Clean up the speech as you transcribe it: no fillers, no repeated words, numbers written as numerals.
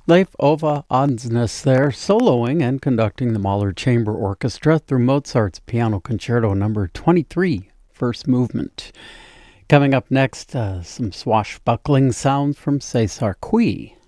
Leif Ove Ansnes there, soloing and conducting the Mahler Chamber Orchestra through Mozart's Piano Concerto No. 23, first movement. Coming up next, some swashbuckling sounds from César Cui.